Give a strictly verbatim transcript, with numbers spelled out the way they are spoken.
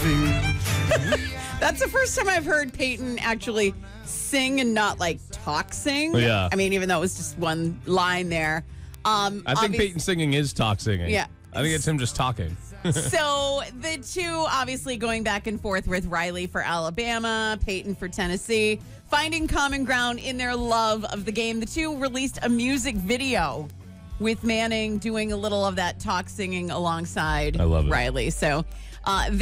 That's the first time I've heard Peyton actually sing and not like talk sing. Yeah. I mean, even though it was just one line there. Um, I think obvious- Peyton singing is talk singing. Yeah. I think it's him just talking. So the two obviously going back and forth with Riley for Alabama, Peyton for Tennessee, finding common ground in their love of the game. The two released a music video with Manning doing a little of that talk singing alongside I love it. Riley. So uh,